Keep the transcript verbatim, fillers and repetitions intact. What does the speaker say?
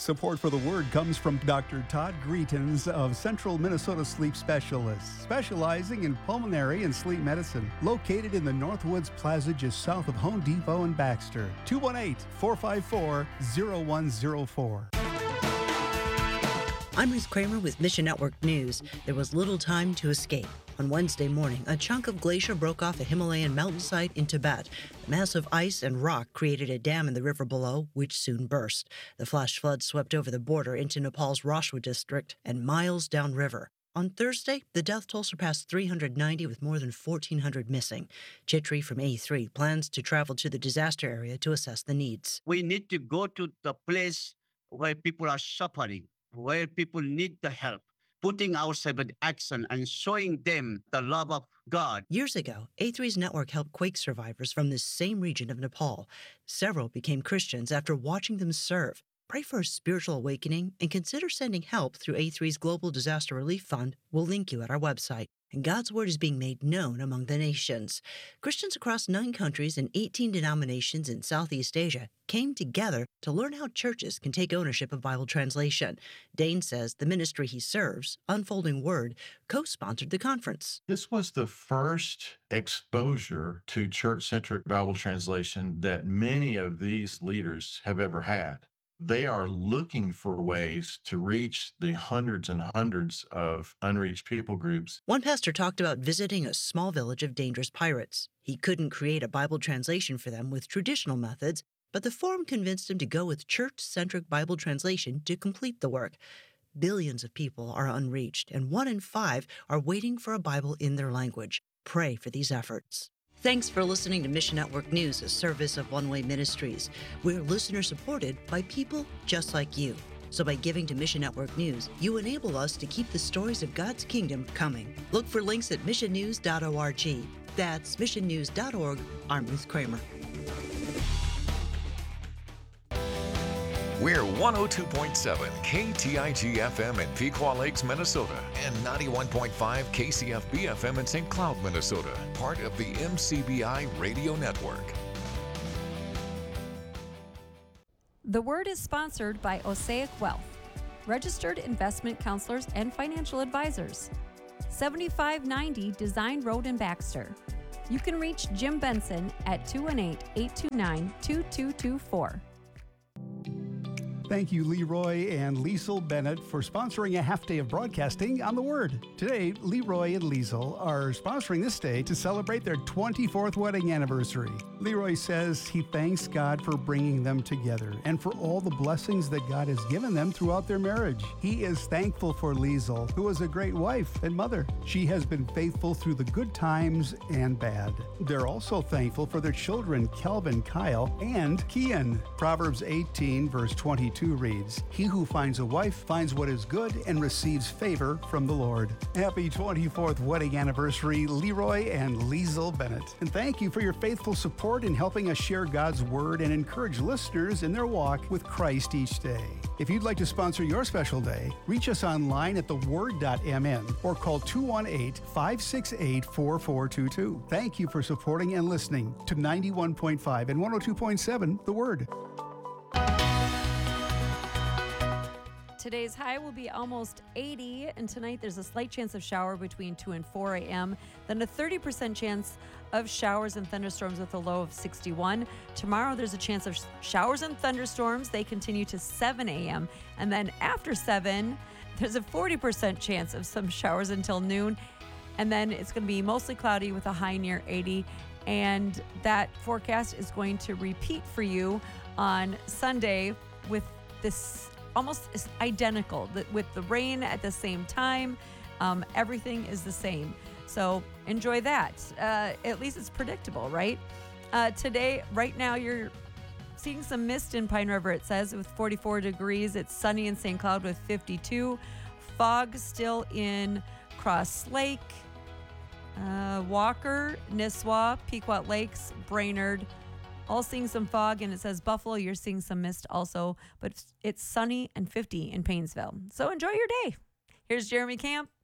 Support for the Word comes from Doctor Todd Greetons of Central Minnesota Sleep Specialists, specializing in pulmonary and sleep medicine, located in the Northwoods Plaza just south of Home Depot and Baxter. two one eight, four five four, zero one zero four. I'm Ruth Kramer with Mission Network News. There was little time to escape. On Wednesday morning, a chunk of glacier broke off a Himalayan mountainside in Tibet. Massive ice and rock created a dam in the river below, which soon burst. The flash flood swept over the border into Nepal's Rashwa district and miles downriver. On Thursday, the death toll surpassed three hundred ninety, with more than fourteen hundred missing. Chitri from A three plans to travel to the disaster area to assess the needs. We need to go to the place where people are suffering, where people need the help, putting ourselves in action and showing them the love of God. Years ago, A three's network helped quake survivors from this same region of Nepal. Several became Christians after watching them serve. Pray for a spiritual awakening and consider sending help through A three's Global Disaster Relief Fund. We'll link you at our website. And God's word is being made known among the nations. Christians across nine countries and eighteen denominations in Southeast Asia came together to learn how churches can take ownership of Bible translation. Dane says the ministry he serves, Unfolding Word, co-sponsored the conference. This was the first exposure to church-centric Bible translation that many of these leaders have ever had. They are looking for ways to reach the hundreds and hundreds of unreached people groups. One pastor talked about visiting a small village of dangerous pirates. He couldn't create a Bible translation for them with traditional methods, but the forum convinced him to go with church-centric Bible translation to complete the work. Billions of people are unreached, and one in five are waiting for a Bible in their language. Pray for these efforts. Thanks for listening to Mission Network News, a service of One Way Ministries. We're listener-supported by people just like you. So by giving to Mission Network News, you enable us to keep the stories of God's kingdom coming. Look for links at mission news dot org. That's mission news dot org. I'm Ruth Kramer. We're one oh two point seven K T I G F M in Pequot Lakes, Minnesota, and ninety-one point five K C F B F M in Saint Cloud, Minnesota, part of the M C B I Radio Network. The Word is sponsored by Osaic Wealth, registered investment counselors and financial advisors. seventy-five ninety Design Road in Baxter. You can reach Jim Benson at two one eight, eight two nine, two two two four. Thank you, Leroy and Liesel Bennett, for sponsoring a half day of broadcasting on The Word. Today, Leroy and Liesel are sponsoring this day to celebrate their twenty-fourth wedding anniversary. Leroy says he thanks God for bringing them together and for all the blessings that God has given them throughout their marriage. He is thankful for Liesel, who is a great wife and mother. She has been faithful through the good times and bad. They're also thankful for their children, Kelvin, Kyle, and Kian. Proverbs eighteen, verse twenty-two reads, "He who finds a wife finds what is good and receives favor from the Lord." Happy twenty-fourth wedding anniversary, Leroy and Liesel Bennett. And thank you for your faithful support in helping us share God's Word and encourage listeners in their walk with Christ each day. If you'd like to sponsor your special day, reach us online at the word dot m n or call two one eight, five six eight, four four two two. Thank you for supporting and listening to ninety-one point five and one oh two point seven The Word. Today's high will be almost eighty, and tonight there's a slight chance of shower between two and four a.m., then a thirty percent chance of showers and thunderstorms with a low of sixty-one. Tomorrow there's a chance of showers and thunderstorms. They continue to seven a.m., and then after seven, there's a forty percent chance of some showers until noon, and then it's going to be mostly cloudy with a high near eighty, and that forecast is going to repeat for you on Sunday with this almost identical, with the rain at the same time. Um, everything is the same. So enjoy that. Uh, at least it's predictable, right? Uh, today, right now, you're seeing some mist in Pine River, it says, with forty-four degrees. It's sunny in Saint Cloud with fifty-two. Fog still in Cross Lake, uh, Walker, Nisswa, Pequot Lakes, Brainerd. All seeing some fog, and it says Buffalo, you're seeing some mist also, but it's sunny and fifty in Painesville. So enjoy your day. Here's Jeremy Camp.